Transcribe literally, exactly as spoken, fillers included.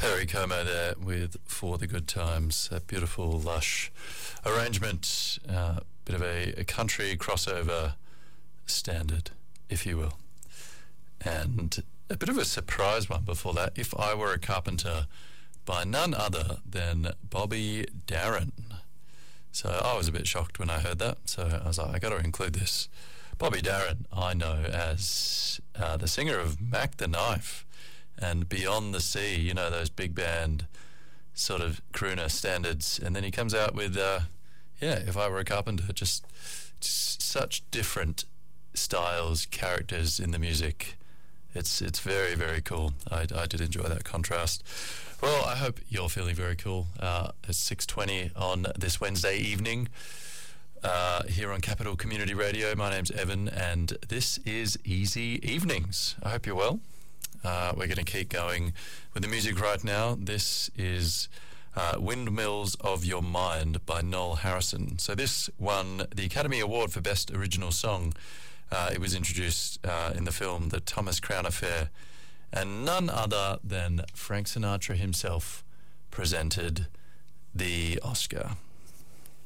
Perry Como there with For the Good Times, a beautiful, lush arrangement, uh, bit of a, a country crossover standard, if you will. And a bit of a surprise one before that, If I Were a Carpenter, by none other than Bobby Darin. So I was a bit shocked when I heard that, so I was like, I got to include this. Bobby Darin, I know as uh, the singer of Mac the Knife and Beyond the Sea, you know, those big band sort of crooner standards. And then he comes out with, uh, yeah, If I Were a Carpenter, just, just such different styles, characters in the music. It's it's very, very cool. I, I did enjoy that contrast. Well, I hope you're feeling very cool. Uh, it's six twenty on this Wednesday evening uh, here on Capital Community Radio. My name's Evan, and this is Easy Evenings. I hope you're well. Uh, we're going to keep going with the music right now. This is uh, Windmills of Your Mind by Noel Harrison. So this won the Academy Award for Best Original Song. Uh, it was introduced uh, in the film The Thomas Crown Affair, and none other than Frank Sinatra himself presented the Oscar.